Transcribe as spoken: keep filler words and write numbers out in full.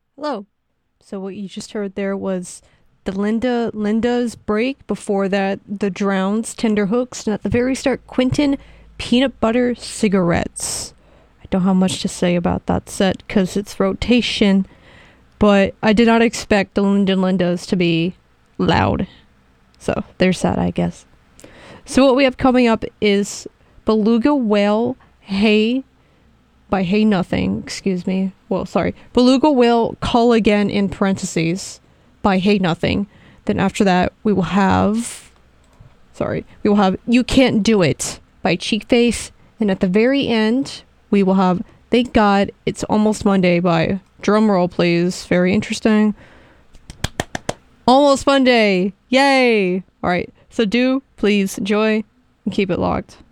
Hello. So what you just heard there was the Linda Linda's break. Before that, the Drowns Tender Hooks, and at the very start, Quentin Peanut Butter Cigarettes. I don't have much to say about that set because it's rotation, but I did not expect the Linda Lindas to be loud. So there's that, I guess. So what we have coming up is Beluga Whale Hey by Hey Nothing, excuse me. Well, sorry. Beluga Whale Call Again in parentheses by Hey Nothing. Then after that, we will have, sorry, we will have You Can't Do It by Cheekface. And at the very end, we will have Thank God It's Almost Monday by, drumroll please, very interesting, Almost Monday. Yay. All right. So do please enjoy and keep it locked.